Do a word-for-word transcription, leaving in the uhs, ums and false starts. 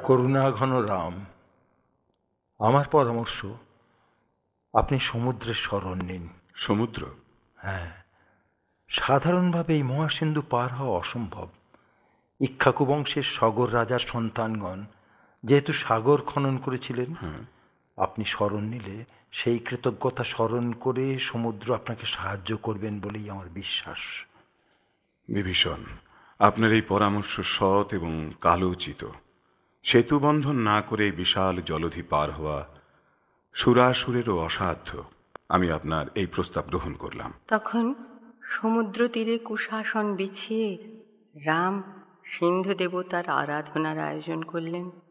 করুণাঘন রাম, আমার পরামর্শ, আপনি সমুদ্রের শরণ নিন। সমুদ্র? হ্যাঁ, সাধারণভাবে এই মহাসিন্ধু পার হওয়া অসম্ভব। ইক্ষ্বাকু বংশের সগর রাজার সন্তানগণ যেহেতু সাগর খনন করেছিলেন, আপনি শরণ নিলে সেই কৃতজ্ঞতা স্মরণ করে সমুদ্র আপনাকে সাহায্য করবেন বলেই আমার বিশ্বাস। বিভীষণ, আপনার এই পরামর্শ সৎ এবং কালোচিত। সেতু বন্ধন না করে বিশাল জলধি পার হওয়া সুরাসুরেরও অসাধ্য। আমি আপনার এই প্রস্তাব গ্রহণ করলাম। তখন সমুদ্র তীরে কুশাসন বিছিয়ে রাম সিন্ধু দেবতার আরাধনার আয়োজন করলেন।